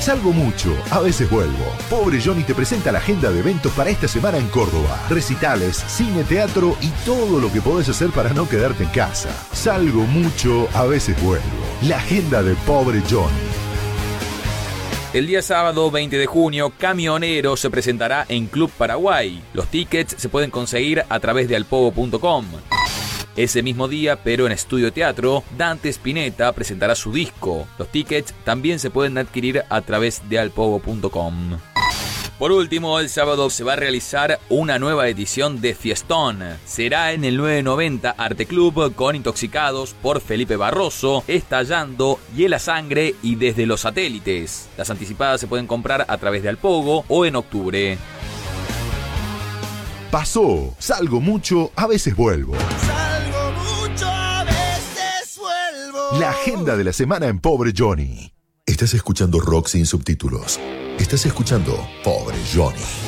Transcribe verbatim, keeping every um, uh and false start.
Salgo mucho, a veces vuelvo. Pobre Johnny te presenta la agenda de eventos para esta semana en Córdoba. Recitales, cine, teatro y todo lo que podés hacer para no quedarte en casa. Salgo mucho, a veces vuelvo. La agenda de Pobre Johnny. El día sábado veinte de junio, Camionero se presentará en Club Paraguay. Los tickets se pueden conseguir a través de alpogo punto com. Ese mismo día, pero en Estudio Teatro, Dante Spinetta presentará su disco. Los tickets también se pueden adquirir a través de alpogo punto com. Por último, el sábado se va a realizar una nueva edición de Fiestón. Será en el nueve noventa Arte Club con Intoxicados por Felipe Barroso, Estallando, Hiela Sangre y Desde los Satélites. Las anticipadas se pueden comprar a través de Alpogo o en octubre. Pasó, salgo mucho, a veces vuelvo. Salgo mucho, a veces vuelvo. La agenda de la semana en Pobre Johnny. Estás escuchando rock sin subtítulos. Estás escuchando Pobre Johnny.